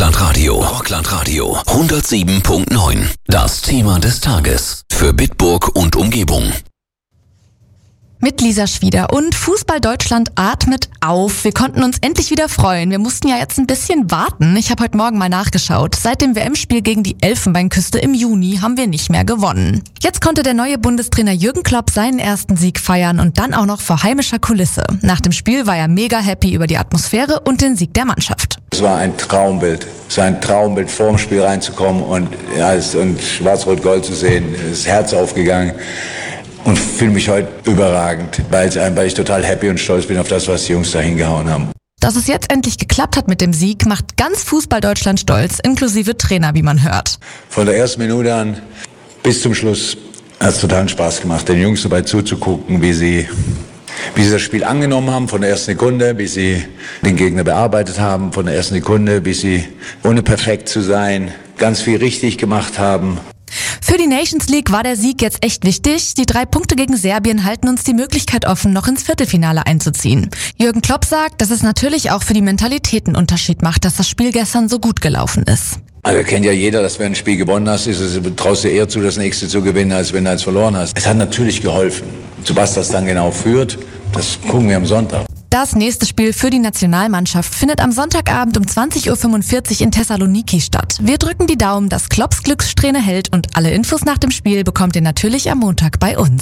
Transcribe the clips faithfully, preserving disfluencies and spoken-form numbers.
Rockland-Radio. Rockland-Radio. hundertsieben Komma neun. Das Thema des Tages. Für Bitburg und Umgebung. Mit Lisa Schwieder und Fußball Deutschland atmet auf. Wir konnten uns endlich wieder freuen. Wir mussten ja jetzt ein bisschen warten. Ich habe heute Morgen mal nachgeschaut. Seit dem W M-Spiel gegen die Elfenbeinküste im Juni haben wir nicht mehr gewonnen. Jetzt konnte der neue Bundestrainer Jürgen Klopp seinen ersten Sieg feiern und dann auch noch vor heimischer Kulisse. Nach dem Spiel war er mega happy über die Atmosphäre und den Sieg der Mannschaft. Es war ein Traumbild. Es war ein Traumbild, vor dem Spiel reinzukommen und, ja, und Schwarz-Rot-Gold zu sehen. Das Herz aufgegangen. Und fühle mich heute überragend, weil, weil ich total happy und stolz bin auf das, was die Jungs da hingehauen haben. Dass es jetzt endlich geklappt hat mit dem Sieg, macht ganz Fußball Deutschland stolz, inklusive Trainer, wie man hört. Von der ersten Minute an bis zum Schluss hat es totalen Spaß gemacht, den Jungs dabei zuzugucken, wie sie, wie sie das Spiel angenommen haben, von der ersten Sekunde, wie sie den Gegner bearbeitet haben, von der ersten Sekunde, wie sie, ohne perfekt zu sein, ganz viel richtig gemacht haben. Für die Nations League war der Sieg jetzt echt wichtig. Die drei Punkte gegen Serbien halten uns die Möglichkeit offen, noch ins Viertelfinale einzuziehen. Jürgen Klopp sagt, dass es natürlich auch für die Mentalität einen Unterschied macht, dass das Spiel gestern so gut gelaufen ist. Also kennt ja jeder, dass wenn ein Spiel gewonnen hast, ist es, traust du eher zu, das nächste zu gewinnen, als wenn du eins verloren hast. Es hat natürlich geholfen. Zu was das dann genau führt, das gucken wir am Sonntag. Das nächste Spiel für die Nationalmannschaft findet am Sonntagabend um zwanzig Uhr fünfundvierzig in Thessaloniki statt. Wir drücken die Daumen, dass Klopps Glückssträhne hält und alle Infos nach dem Spiel bekommt ihr natürlich am Montag bei uns.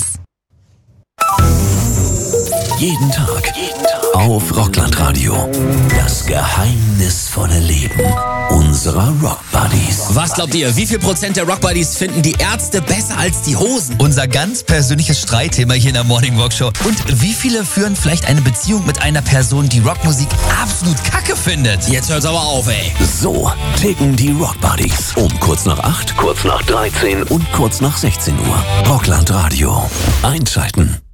Jeden Tag, jeden Tag auf Rockland-Radio. Das geheimnisvolle Leben unserer Rock-Buddies. Was glaubt ihr, wie viel Prozent der Rock-Buddies finden die Ärzte besser als die Hosen? Unser ganz persönliches Streitthema hier in der Morning Rock Show. Und wie viele führen vielleicht eine Beziehung mit einer Person, die Rockmusik absolut kacke findet? Jetzt hört's aber auf, ey. So ticken die Rock-Buddies. Um kurz nach acht, kurz nach dreizehn und kurz nach sechzehn Uhr. Rockland-Radio. Einschalten.